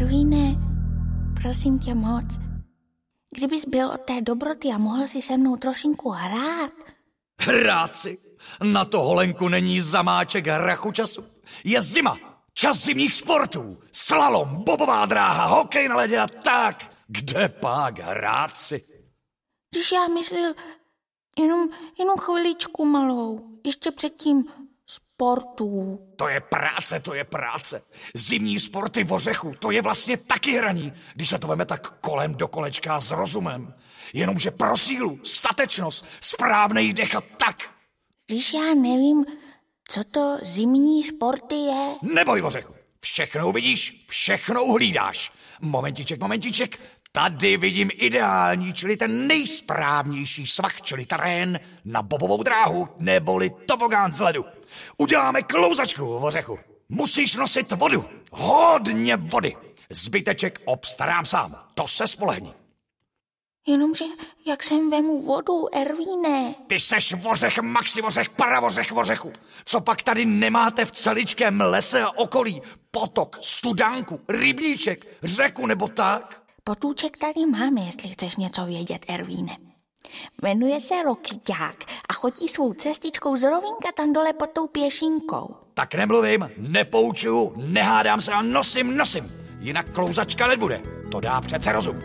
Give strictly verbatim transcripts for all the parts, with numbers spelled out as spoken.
Ervíne, prosím tě moc, kdybys byl od té dobroty a mohl si se mnou trošinku hrát. Hrát si? Na to, Holenku, není zamáček hrachu času. Je zima, čas zimních sportů, slalom, bobová dráha, hokej na ledě a tak. Kde pak hrát si? Když já myslel jenom, jenom chviličku malou, ještě předtím sportů. To je práce, to je práce. Zimní sporty v ořechu, to je vlastně taky hraní, když se to veme tak kolem do kolečka s rozumem. Jenomže pro sílu, statečnost, správnej dech a tak. Když já nevím, co to zimní sporty je. Neboj, ořechu, všechno vidíš, všechno hlídáš. Momentiček, momentiček, tady vidím ideální, čili ten nejsprávnější svah, čili terén na bobovou dráhu, neboli tobogán z ledu. Uděláme klouzačku, ořechu. Musíš nosit vodu, hodně vody. Zbyteček obstarám sám, to se spolehni. Jenomže jak sem vemu vodu, Ervíne? Ty seš vořech, maxi vořech, paravořech vořechu. Co pak tady nemáte v celičkém lese a okolí? Potok, studánku, rybníček, řeku nebo tak? Potůček tady máme, jestli chceš něco vědět, Ervíne. Jmenuje se Rokyťák a chodí svou cestičkou z rovinka tam dole pod tou pěšinkou. Tak nemluvím, nepoučuju, nehádám se a nosím, nosím. Jinak klouzačka nebude. To dá přece rozum.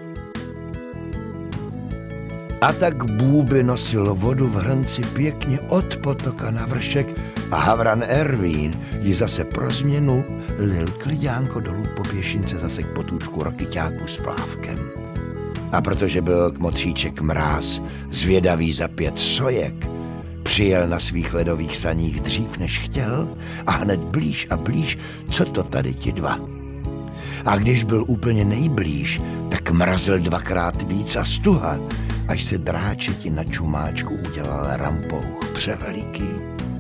A tak Bůby nosil vodu v hrnci pěkně od potoka na vršek a havran Ervín ji zase pro změnu lil klidňánko dolů po pěšince zase k potůčku Rokyťáku s plávkem. A protože byl kmotříček Mráz zvědavý za pět sojek, přijel na svých ledových saních dřív než chtěl a hned blíž a blíž, co to tady ti dva. A když byl úplně nejblíž, tak mrazil dvakrát víc a stuha, až se dráčeti na čumáčku udělal rampouch převeliký.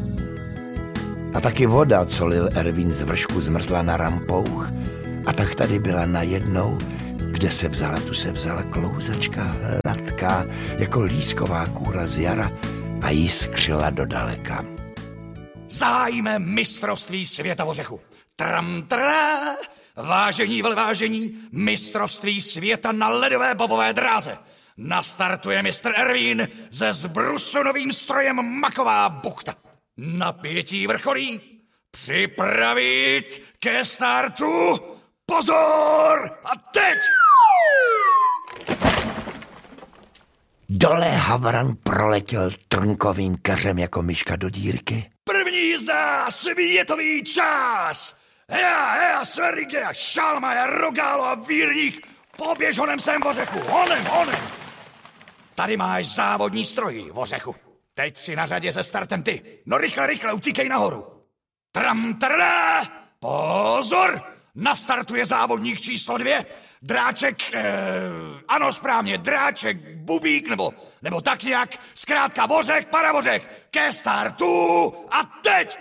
A taky voda, co lil Ervín z vršku, zmrzla na rampouch a tak tady byla najednou, kde se vzala, tu se vzala klouzačka hladká, jako lísková kůra z jara a jiskřila do daleka. Zahájíme mistrovství světa ořechu. Tram, tra, vážení, velvážení, mistrovství světa na ledové bobové dráze. Nastartuje mistr Ervín se zbrusunovým strojem Maková buchta. Napětí vrcholí, připravit ke startu, pozor a teď! Dole havran proletěl trnkovým keřem jako myška do dírky. První jízda, světový čas! Hea, hea, Sverige, Šalmaja, Rogálo a Vírník, poběž honem sem, ořechu, honem, honem! Tady máš závodní stroj, ořechu. Teď si na řadě se startem ty. No rychle, rychle, utíkej nahoru. Tram, trá, pozor! Nastartuje závodník číslo dvě. Dráček, eh, ano správně, dráček, bubík, nebo, nebo tak nějak. Zkrátka vořech, paravořech. Ke startu a teď!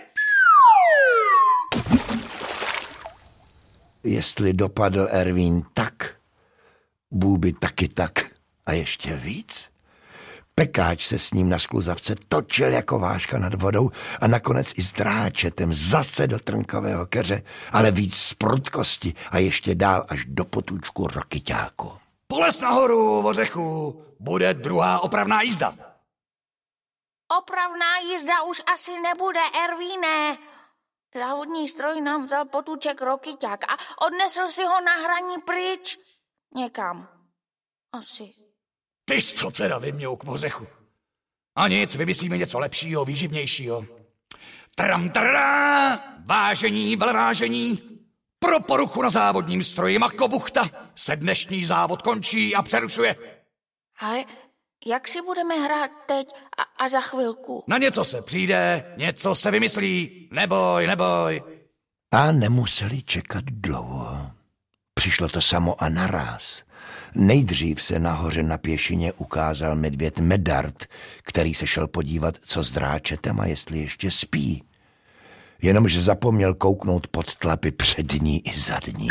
Jestli dopadl Ervín tak, Bůby taky tak a ještě víc. Pekáč se s ním na skluzavce točil jako váška nad vodou a nakonec i s dráčetem zase do trnkového keře, ale víc z prudkosti a ještě dál až do potůčku Rokyťáku. Poles nahoru, ořechu, bude druhá opravná jízda. Opravná jízda už asi nebude, Ervíne. Závodní stroj nám vzal potůček Rokyťák a odnesl si ho na hraní pryč. Někam. Asi. Ty jsi to teda vyměuk, ořechu. A nic, vymyslíme něco lepšího, výživnějšího. Tram, trá, vážení, velvážení, pro poruchu na závodním stroji Makobuchta se dnešní závod končí a přerušuje. Ale jak si budeme hrát teď a, a za chvilku? Na něco se přijde, něco se vymyslí, neboj, neboj. A nemuseli čekat dlouho. Přišlo to samo a naráz. Nejdřív se nahoře na pěšině ukázal medvěd Medard, který se šel podívat, co s dráčetem a jestli ještě spí. Jenomže zapomněl kouknout pod tlapy přední i zadní.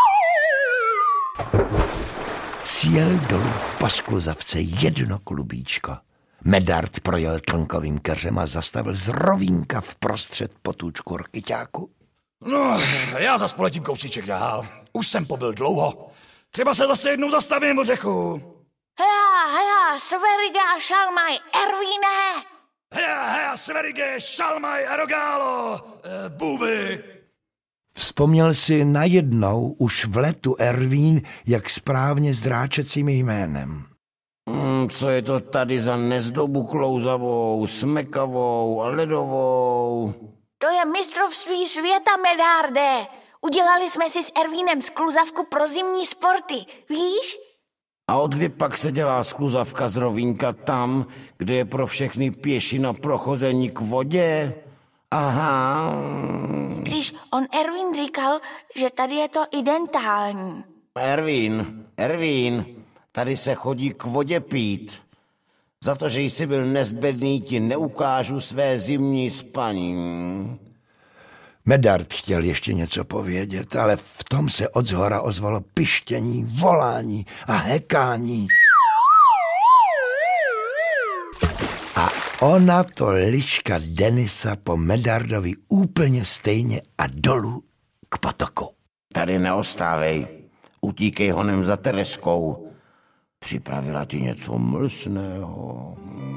Sjel dolů po skluzavce jedno klubíčko. Medard projel trnkovým keřem a zastavil z rovínka vprostřed potůčku Rokyťáku. No, já zas poletím kousíček dál. Už jsem pobyl dlouho. Třeba se zase jednou zastavím od řeku. Heja, heja, Sverige a Šalmaj, Ervíne! Heja, heja, Sverige, Šalmaj a Rogálo, e, bůby. Vzpomněl si najednou už v letu Ervín, jak správně zdráčecím jménem. Mm, co je to tady za nezdobu klouzavou, smekavou a ledovou? To je mistrovství světa, Medarde. Udělali jsme si s Ervínem skluzavku pro zimní sporty, víš? A odkdy pak se dělá skluzavka z rovínka tam, kde je pro všechny pěši na prochození k vodě? Aha. Když on Ervín říkal, že tady je to identální. Ervín, Ervín, tady se chodí k vodě pít. Za to, že jsi byl nezbedný, ti neukážu své zimní spaní. Medard chtěl ještě něco povědět, ale v tom se odzhora ozvalo pištění, volání a hekání. A ona to liška Denisa po Medardovi úplně stejně a dolů k potoku. Tady neostávej, utíkej honem za Tereskou. Připravila ti něco mlsného.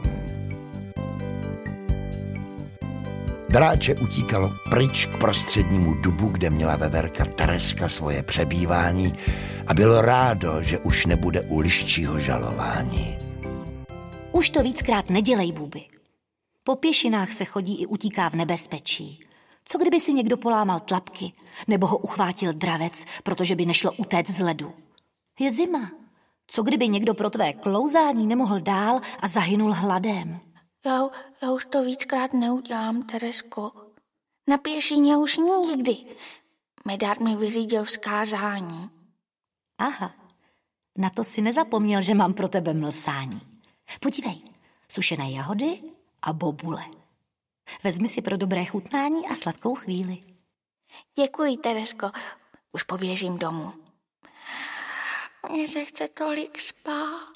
Dráče utíkalo pryč k prostřednímu dubu, kde měla veverka Tereska svoje přebývání a bylo rádo, že už nebude u liščího žalování. Už to víckrát nedělej, Bůby. Po pěšinách se chodí i utíká v nebezpečí. Co kdyby si někdo polámal tlapky, nebo ho uchvátil dravec, protože by nešlo utéct z ledu? Je zima. Co kdyby někdo pro tvé klouzání nemohl dál a zahynul hladem? Já, já už to víckrát neudělám, Teresko. Na pěšině už nikdy. Medard mi vyřídil vzkázání. Aha, na to si nezapomněl, že mám pro tebe mlsání. Podívej, sušené jahody a bobule. Vezmi si pro dobré chutnání a sladkou chvíli. Děkuji, Teresko. Už poběžím domů. Mně se chce tolik spát.